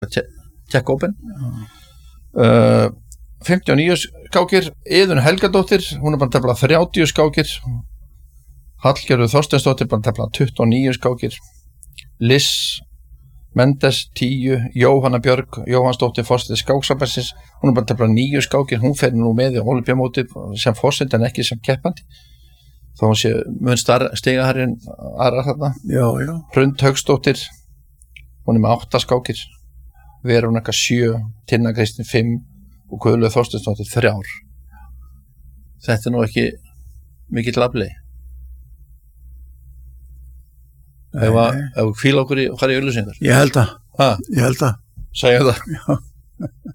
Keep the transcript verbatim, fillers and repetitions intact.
Czech Open uh, fimmtíu og níu skákir, Iðunn Helgadóttir hún er bara að tefla þrjátíu skákir, Hallgerður Þorsteinsdóttir bara að tefla tuttugu og níu skákir, Liz Mendes tíu, Jóhanna Björg Jóhannsdóttir forseti skáksambandsins, hún er bara að tefla níu skákir, hún fer nú með í Ólympíumótið sem forseti en ekki sem keppandi þó hún sé mun stiga herrin aðra þarna. Já, já. Hrund Hauksdóttir hún er með átta skákir, Verónika sjö, Tinna Kristín fimm og Guðlaug Þorsteinsdóttir þrjár. Þetta er nú ekki mikill afli. Ef við hvíla okkur í hvað er í auglýsingar? Ég held að. Ha? Ég held að. Segjum það. Já.